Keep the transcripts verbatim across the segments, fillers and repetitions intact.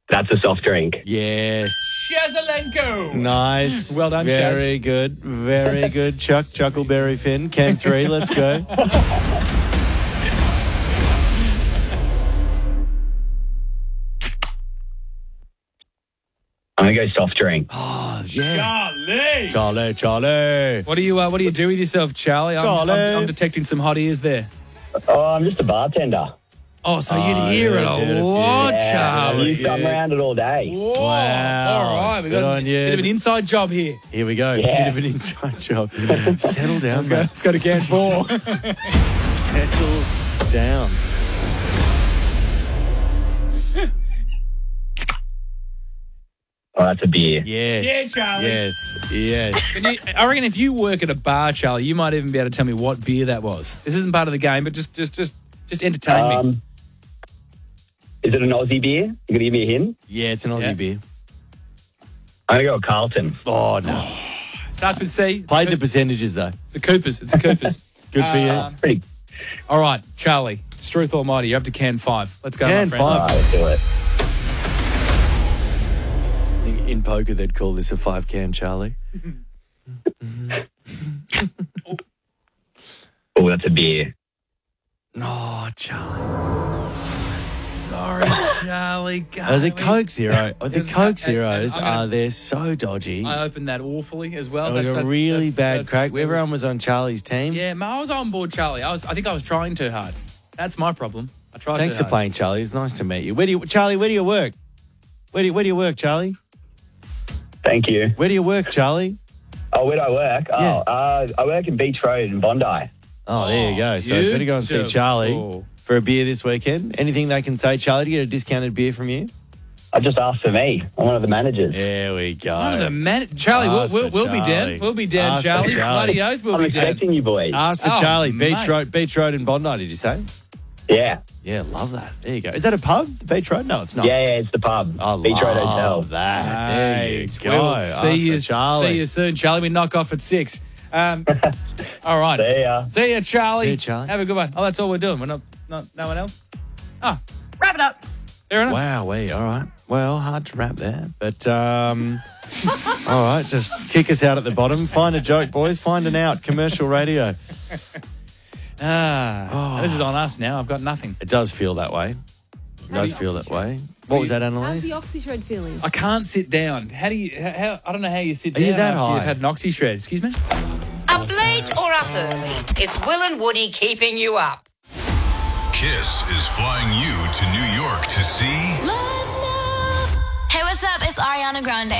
That's a soft drink. Yes. Shazalenko. Nice. Well done, Very Shaz. good. Very good, Chuck. Chuckleberry Finn. Ken three, let's go. I'm going to go soft drink. Oh, yes. Charlie. Charlie, Charlie. What do you uh, What do you do with yourself, Charlie? I'm, Charlie. I'm, I'm detecting some hot ears there. Oh, I'm just a bartender. Oh, so Oh, you'd hear it yes, you'd a have- lot, Yeah, Charlie. you come yeah. around it all day. Whoa. Wow. All right, we've Good got a on you. bit of an inside job here. Here we go. Yeah. Bit of an inside job. Settle down, Let's go, mate. let's go to can four. Settle down. Oh, that's a beer. Yes. Yeah, Charlie. Yes. Yes. Can you, I reckon if you work at a bar, Charlie, you might even be able to tell me what beer that was. This isn't part of the game, but just just just just entertain me. Um, is it an Aussie beer? You going to give me a hint? Yeah, it's an Aussie Yeah. beer. I'm going to go with Carlton. Oh, no. Starts with C. It's Played a the Coop- percentages, though. It's a Coopers. It's a Coopers. Good for Um, you. Pretty. All right, Charlie. Struth Almighty, you're up to can five. Let's go, Can my friend. five. All right, let's do it. I think in poker, they'd call this a five can, Charlie. Oh, that's a beer. Oh, Charlie. Sorry, Charlie. God, There's a we- Coke Zero. Oh, the There's- Coke and- Zeros and I'm gonna- are, they're so dodgy. I opened that awfully as well. It was That's- a that's- really that's- bad that's- crack. that Everyone was on Charlie's team. Yeah, man, I was on board, Charlie. I was. I think I was trying too hard. That's my problem. I tried. Thanks too for hard. playing, Charlie. It's nice to meet you. Where do you, Charlie? Where do you work? Where do you, where do you work, Charlie? Thank you. Where do you work, Charlie? Oh, where do I work? Oh, Yeah. uh, I work in Beach Road in Bondi. Oh, there you go. So you you better go and see beautiful. Charlie for a beer this weekend. Anything they can say, Charlie, to get a discounted beer from you? I just asked for me. I'm one of the managers. There we go. One of the man- Charlie, we'll, Ask we'll, for we'll be Charlie. down. We'll be down, Ask for Charlie. Charlie. Bloody oath, we'll I'm be down. expecting you boys. Ask for Oh, Charlie. Beach mate. Road, Beach Road in Bondi, did you say? Yeah. Yeah, love that. There you go. Is that a pub, the Beach Road? No, it's not. Yeah, yeah, it's the pub. I Beach Road love Hotel. that. There you Mate, go. we will Ask see for you, Charlie. see you soon, Charlie. We knock off at six. Um, all right. See ya. See you, Charlie. See you, Charlie. Have a good one. Oh, that's all we're doing. We're not, not no one else. Ah, wrap it up. Fair enough. Wow, we all right. Well, hard to wrap there, but um, all right. Just kick us out at the bottom. Find a joke, boys. Find an out. Commercial radio. Ah, Oh. this is on us now. I've got nothing. It does feel that way. It does feel that way. What was that, How's Annalise? the oxyshred feeling? I can't sit down. How do you? How, how, I don't know how you sit Are down you that after high? you've had an oxy shred. Excuse me. Up late or up early, it's Will and Woody keeping you up. Kiss is flying you to New York to see Hey, what's up? It's Ariana Grande.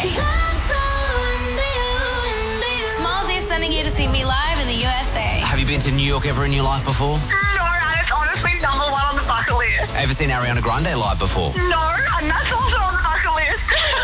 Smallzy is sending you to see me live in the U S A. Have you been to New York ever in your life before? No, and it's honestly number one on the bucket list. Ever seen Ariana Grande live before? No, and that's also on the bucket list.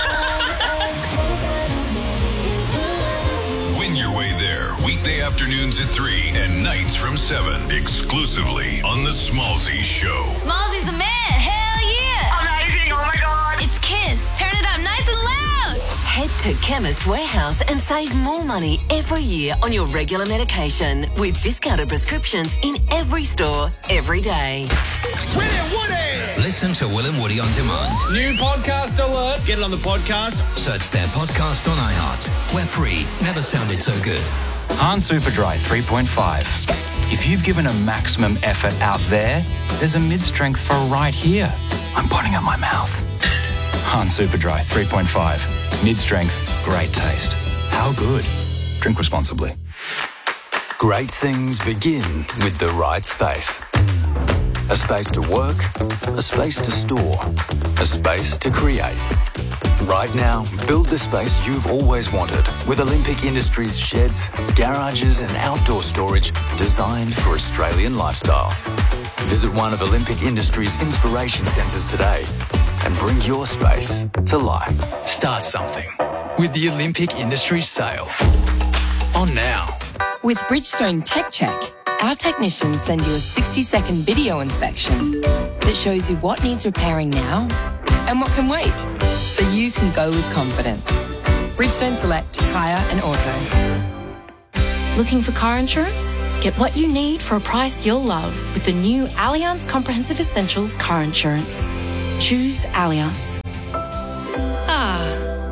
Win your way there weekday afternoons at three and nights from seven exclusively on the Smallzy Show. Smallzy's the man. Hell yeah. Amazing, oh my god. It's Kiss. Turn it up nice and loud. Head to Chemist Warehouse and save more money every year on your regular medication with discounted prescriptions in every store, every day. Will and Woody! Listen to Will and Woody on demand. New podcast alert. Get it on the podcast. Search their podcast on iHeart. We're free. Never sounded so good. Han Superdry three point five. If you've given a maximum effort out there, there's a mid-strength for right here. I'm putting up my mouth. Han Superdry three point five. Mid-strength, great taste. How good? Drink responsibly. Great things begin with the right space. A space to work, a space to store, a space to create. Right now, build the space you've always wanted with Olympic Industries sheds, garages and outdoor storage designed for Australian lifestyles. Visit one of Olympic Industries' inspiration centres today and bring your space to life. Start something with the Olympic Industries sale. On now. With Bridgestone Tech Check, our technicians send you a sixty-second video inspection that shows you what needs repairing now and what can wait, so you can go with confidence. Bridgestone Select Tyre and Auto. Looking for car insurance? Get what you need for a price you'll love with the new Allianz Comprehensive Essentials Car Insurance. Choose Allianz.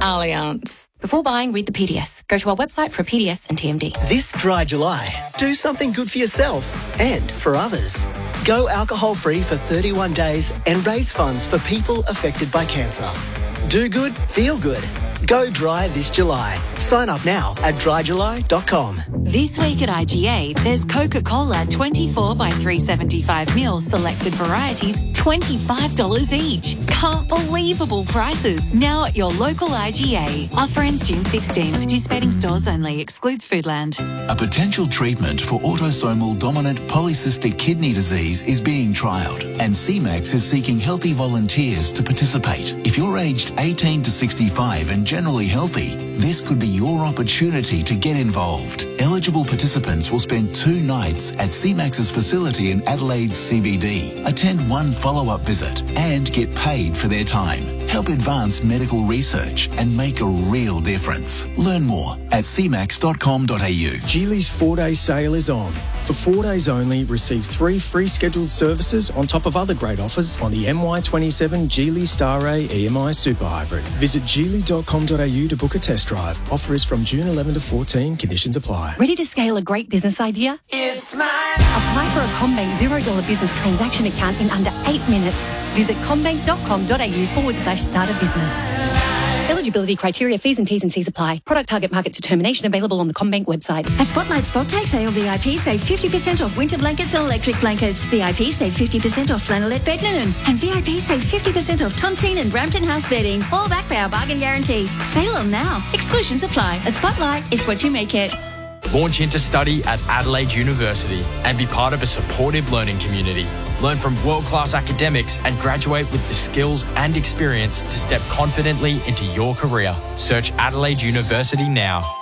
Allianz. Before buying, read the P D S. Go to our website for a P D S and T M D. This dry July, do something good for yourself and for others. Go alcohol-free for thirty-one days and raise funds for people affected by cancer. Do good, feel good. Go dry this July. Sign up now at dry july dot com. This week at I G A, there's Coca-Cola twenty-four by three seventy-five mil selected varieties, twenty-five dollars each. Unbelievable prices. Now at your local I G A. Offer ends June sixteenth. Participating stores only. Excludes Foodland. A potential treatment for autosomal dominant polycystic kidney disease is being trialled, and C MAX is seeking healthy volunteers to participate. If you're aged eighteen to sixty-five and generally healthy, this could be your opportunity to get involved. Eligible participants will spend two nights at C MAX's facility in Adelaide C B D, attend one follow-up visit, and get paid for their time. Help advance medical research and make a real difference. Learn more at c max dot com dot a u. Geely's four-day sale is on. For four days only, receive three free scheduled services on top of other great offers on the M Y twenty-seven Geely Star A E M I Super Hybrid. Visit geely dot com dot a u to book a test drive. Offer is from June eleventh to fourteenth. Conditions apply. Ready to scale a great business idea? It's mine. Apply for a CommBank zero dollar business transaction account in under eight minutes. Visit commbank dot com dot a u forward slash start a business. Eligibility criteria, fees and T's and C's apply. Product target market determination available on the CommBank website. At Spotlight Spot Tag Sale, V I P save fifty percent off winter blankets and electric blankets. V I P save fifty percent off flannelette bed linen. And V I P save fifty percent off Tontine and Brampton House bedding. All backed by our bargain guarantee. Sale on now. Exclusions apply. At Spotlight, it's what you make it. Launch into study at Adelaide University and be part of a supportive learning community. Learn from world-class academics and graduate with the skills and experience to step confidently into your career. Search Adelaide University now.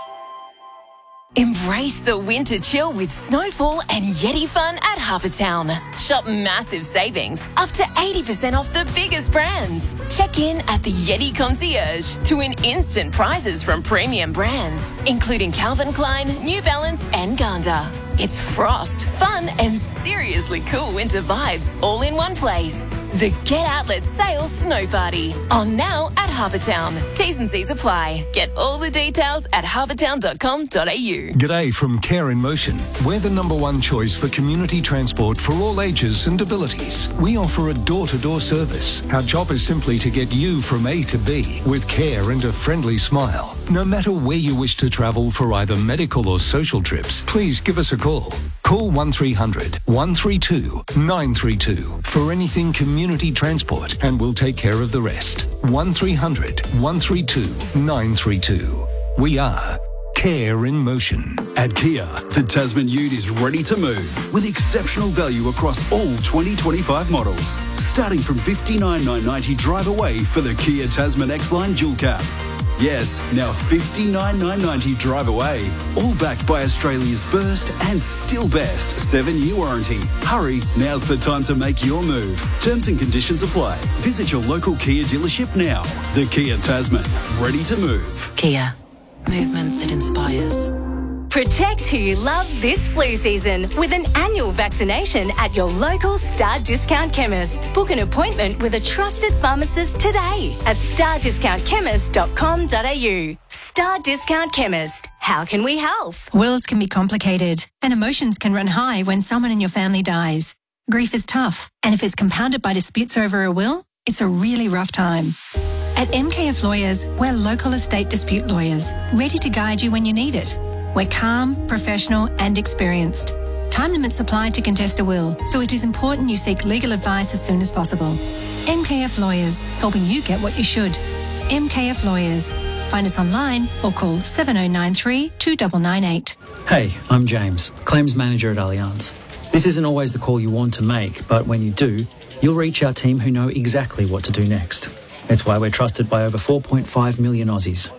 Embrace the winter chill with snowfall and Yeti fun at Harbourtown. Shop massive savings, up to eighty percent off the biggest brands. Check in at the Yeti Concierge to win instant prizes from premium brands, including Calvin Klein, New Balance and Ganda. It's frost, fun and seriously cool winter vibes all in one place. The Get Outlet Sales Snow Party, on now at Harbourtown. T's and C's apply. Get all the details at harbourtown dot com dot a u. G'day from Care in Motion. We're the number one choice for community transport for all ages and abilities. We offer a door-to-door service. Our job is simply to get you from A to B with care and a friendly smile. No matter where you wish to travel for either medical or social trips, please give us a call. Call one three hundred, one three two, nine three two for anything community transport and we'll take care of the rest. one three hundred, one three two, nine three two. We are Care in Motion. At Kia, the Tasman Ute is ready to move with exceptional value across all twenty twenty-five models. Starting from fifty-nine thousand nine hundred ninety drive away for the Kia Tasman X-Line Dual Cab. Yes, now fifty-nine thousand nine hundred ninety drive away. All backed by Australia's first and still best seven-year warranty. Hurry, now's the time to make your move. Terms and conditions apply. Visit your local Kia dealership now. The Kia Tasman, ready to move. Kia, movement that inspires. Protect who you love this flu season with an annual vaccination at your local Star Discount Chemist. Book an appointment with a trusted pharmacist today at star discount chemist dot com dot a u. Star Discount Chemist. How can we help? Wills can be complicated and emotions can run high when someone in your family dies. Grief is tough, and if it's compounded by disputes over a will, it's a really rough time. At M K F Lawyers, we're local estate dispute lawyers, ready to guide you when you need it. We're calm, professional and experienced. Time limits apply to contest a will, so it is important you seek legal advice as soon as possible. M K F Lawyers, helping you get what you should. M K F Lawyers. Find us online or call seven oh nine three, two nine nine eight. Hey, I'm James, Claims Manager at Allianz. This isn't always the call you want to make, but when you do, you'll reach our team who know exactly what to do next. It's why we're trusted by over four point five million Aussies.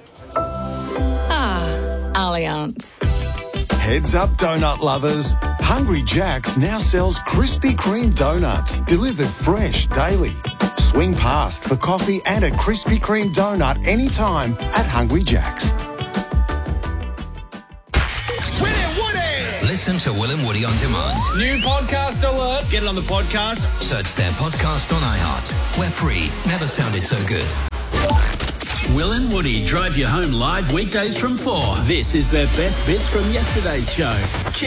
Allianz. Heads up, donut lovers. Hungry Jack's now sells Krispy Kreme donuts, delivered fresh daily. Swing past for coffee and a Krispy Kreme donut anytime at Hungry Jack's. Listen to Will and Woody on demand. New podcast alert. Get it on the podcast. Search their podcast on iHeart. We're free. Never sounded so good. Will and Woody drive you home live weekdays from four. This is their best bits from yesterday's show. Chick